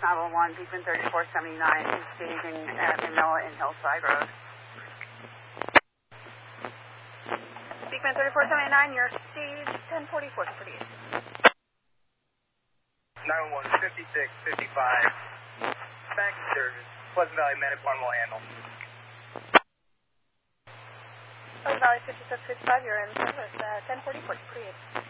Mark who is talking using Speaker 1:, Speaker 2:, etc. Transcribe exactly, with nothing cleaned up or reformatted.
Speaker 1: nine one one, Beekman thirty-four seventy-nine, is staging at Manila and Hillside Road. Beekman thirty-four seventy-nine, your stage ten forty-four, pretty.
Speaker 2: nine one one, fifty-six fifty-five, back in service, Pleasant Valley Medic one will handle.
Speaker 1: Pleasant Valley fifty-six fifty-five, you're in service, uh, ten forty-four, pretty.